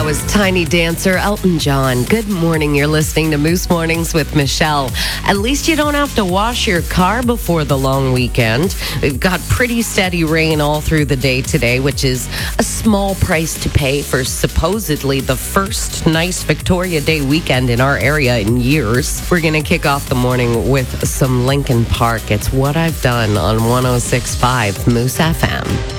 was Tiny Dancer, Elton John. Good morning. You're listening to Moose Mornings with Michelle. At least you don't have to wash your car before the long weekend. We've got pretty steady rain all through the day today, which is a small price to pay for supposedly the first nice Victoria Day weekend in our area in years. We're going to kick off the morning with some Linkin Park. It's What I've Done on 106.5 Moose FM.